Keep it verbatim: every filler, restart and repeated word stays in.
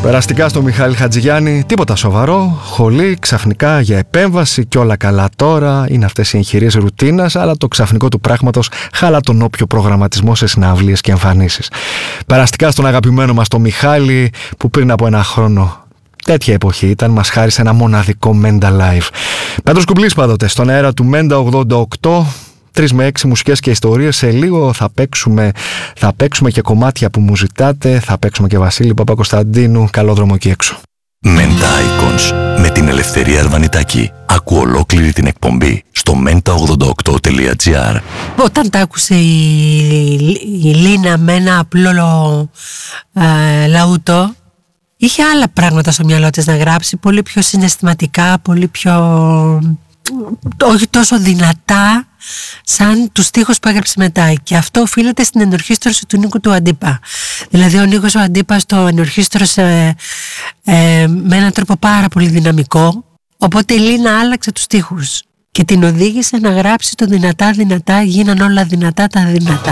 Περαστικά στο Μιχάλη Χατζηγιάννη, τίποτα σοβαρό, χολή, ξαφνικά για επέμβαση και όλα καλά τώρα. Είναι αυτές οι εγχειρίες ρουτίνας, αλλά το ξαφνικό του πράγματος χαλά τον όποιο προγραμματισμό σε συναυλίες και εμφανίσεις. Περαστικά στον αγαπημένο μας το Μιχάλη, που πριν από ένα χρόνο, τέτοια εποχή ήταν, μας χάρισε ένα μοναδικό Μέντα Live. Πέτρος Κουμπλής πάντοτε στον αέρα του Μέντα ογδόντα οκτώ. Τρεις με έξι μουσικές και ιστορίες. Σε λίγο θα παίξουμε, θα παίξουμε και κομμάτια που μου ζητάτε. Θα παίξουμε και Βασίλη Παπακοσταντίνου. Καλό δρόμο εκεί έξω. Menta Icons με την Ελευθερία Αρβανιτάκη. Άκου ολόκληρη την εκπομπή στο μέντα ογδόντα οκτώ τελεία τζι άρ. Όταν τα άκουσε η, η Λίνα με ένα απλό ε, λαούτο, είχε άλλα πράγματα στο μυαλό της να γράψει, πολύ πιο συναισθηματικά, πολύ πιο, όχι τόσο δυνατά σαν τους στίχους που έγραψε μετά. Και αυτό οφείλεται στην ενορχήστρωση του Νίκου του Αντίπα. Δηλαδή ο Νίκος ο Αντίπας το ενορχήστρωσε ε, με έναν τρόπο πάρα πολύ δυναμικό, οπότε η Λίνα άλλαξε τους στίχους και την οδήγησε να γράψει το δυνατά δυνατά γίναν όλα δυνατά τα δυνατά.